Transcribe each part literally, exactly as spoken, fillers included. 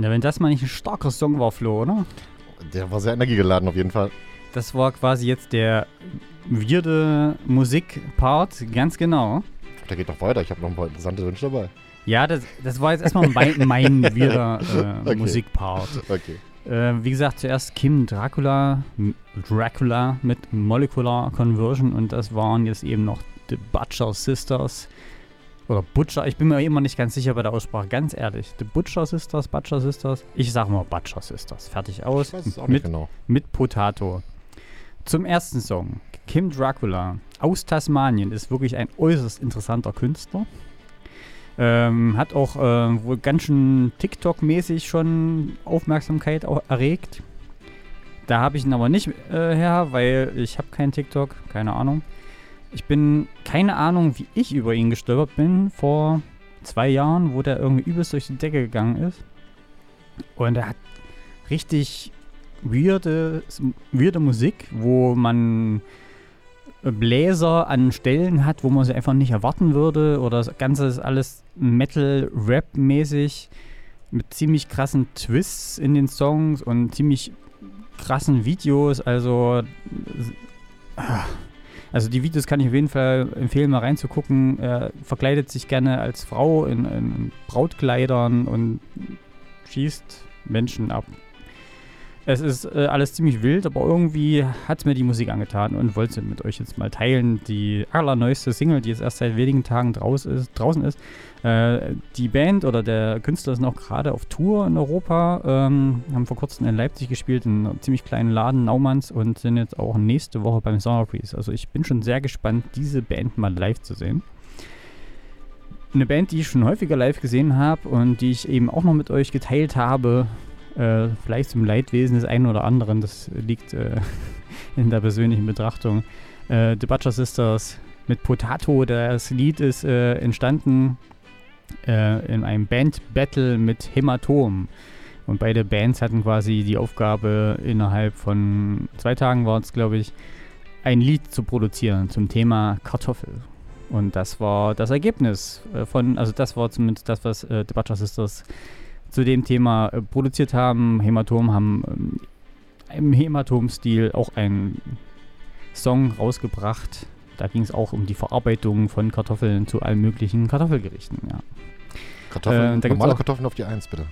Na, wenn das mal nicht ein starker Song war, Flo, oder? Der war sehr energiegeladen auf jeden Fall. Das war quasi jetzt der weirde Musik-Part, ganz genau. Der geht noch weiter, ich habe noch ein paar interessante Wünsche dabei. Ja, das, das war jetzt erstmal mein, mein weirder äh, Okay. Musik-Part. Okay. Äh, wie gesagt, zuerst Kim Dracula, M- Dracula mit Molecular Conversion und das waren jetzt eben noch The Butcher Sisters. Oder Butcher, ich bin mir immer nicht ganz sicher bei der Aussprache, ganz ehrlich. The Butcher Sisters, Butcher Sisters. Ich sag mal Butcher Sisters. Fertig aus. Ich weiß es auch mit, nicht genau. mit Potato. Zum ersten Song. Kim Dracula aus Tasmanien ist wirklich ein äußerst interessanter Künstler. Ähm, hat auch äh, wohl ganz schön TikTok-mäßig schon Aufmerksamkeit auch erregt. Da habe ich ihn aber nicht äh, her, weil ich habe keinen TikTok, keine Ahnung. Ich bin, keine Ahnung, wie ich über ihn gestolpert bin vor zwei Jahren, wo der irgendwie übelst durch die Decke gegangen ist. Und er hat richtig weirde, weirde Musik, wo man Bläser an Stellen hat, wo man sie einfach nicht erwarten würde. Oder das Ganze ist alles Metal-Rap-mäßig mit ziemlich krassen Twists in den Songs und ziemlich krassen Videos. Also, also die Videos kann ich auf jeden Fall empfehlen, mal reinzugucken. Er verkleidet sich gerne als Frau in, in Brautkleidern und schießt Menschen ab. Es ist äh, alles ziemlich wild, aber irgendwie hat es mir die Musik angetan und wollte mit euch jetzt mal teilen. Die allerneueste Single, die jetzt erst seit wenigen Tagen draus ist, draußen ist. Äh, die Band oder der Künstler ist noch gerade auf Tour in Europa. Ähm, haben vor kurzem in Leipzig gespielt, in einem ziemlich kleinen Laden, Naumanns, und sind jetzt auch nächste Woche beim Summer Breeze. Also ich bin schon sehr gespannt, diese Band mal live zu sehen. Eine Band, die ich schon häufiger live gesehen habe und die ich eben auch noch mit euch geteilt habe. Äh, vielleicht zum Leidwesen des einen oder anderen, das liegt äh, in der persönlichen Betrachtung. Äh, The Butcher Sisters mit Potato, das Lied ist äh, entstanden äh, in einem Band-Battle mit Hämatom. Und beide Bands hatten quasi die Aufgabe, innerhalb von zwei Tagen war es, glaube ich, ein Lied zu produzieren zum Thema Kartoffel. Und das war das Ergebnis äh, von, also das war zumindest das, was äh, The Butcher Sisters zu dem Thema äh, produziert haben. Hämatom haben ähm, im Hämatom-Stil auch einen Song rausgebracht. Da ging es auch um die Verarbeitung von Kartoffeln zu allen möglichen Kartoffelgerichten. Ja. Kartoffeln, Äh, normale Kartoffeln auf die Eins, bitte.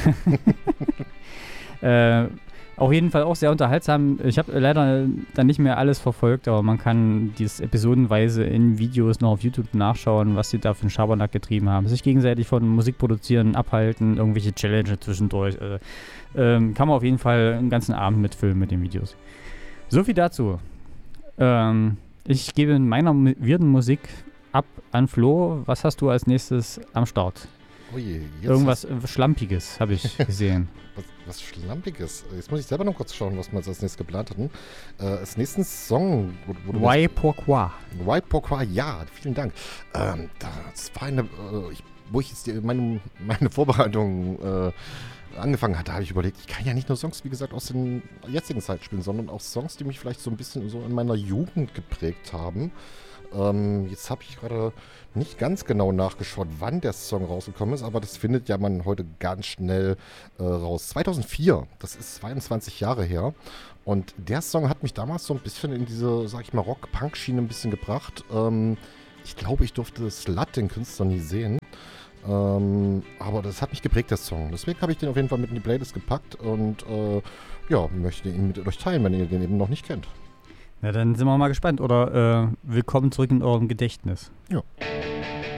äh, auf jeden Fall auch sehr unterhaltsam. Ich habe leider dann nicht mehr alles verfolgt, aber man kann dies episodenweise in Videos noch auf YouTube nachschauen, was sie da für einen Schabernack getrieben haben. Sich gegenseitig von Musik produzieren, abhalten, irgendwelche Challenges zwischendurch. Äh, ähm, kann man auf jeden Fall einen ganzen Abend mitfüllen mit den Videos. So viel dazu. Ähm, ich gebe in meiner weirden Musik ab an Flo. Was hast du als nächstes am Start? Oh je, jetzt Irgendwas äh, Schlampiges habe ich gesehen. Was, was Schlampiges. Jetzt muss ich selber noch kurz schauen, was wir als nächstes geplant hatten. Äh, als nächsten Song... Wo, wo du Why Pourquoi? Why Pourquoi, ja, vielen Dank. Ähm, das war eine... Äh, ich, wo ich jetzt die, meine, meine Vorbereitung äh, angefangen hatte, habe ich überlegt, ich kann ja nicht nur Songs, wie gesagt, aus den jetzigen Zeit spielen, sondern auch Songs, die mich vielleicht so ein bisschen so in meiner Jugend geprägt haben. Ähm, jetzt habe ich gerade nicht ganz genau nachgeschaut, wann der Song rausgekommen ist, aber das findet ja man heute ganz schnell äh, raus. zweitausendvier, das ist zweiundzwanzig Jahre her. Und der Song hat mich damals so ein bisschen in diese, sag ich mal, Rock-Punk-Schiene ein bisschen gebracht. Ähm, ich glaube, ich durfte Slut, den Künstler, nie sehen. Ähm, aber das hat mich geprägt, der Song. Deswegen habe ich den auf jeden Fall mit in die Playlist gepackt und äh, ja, möchte ihn mit euch teilen, wenn ihr den eben noch nicht kennt. Na, dann sind wir mal gespannt. Oder äh, willkommen zurück in eurem Gedächtnis. Ja.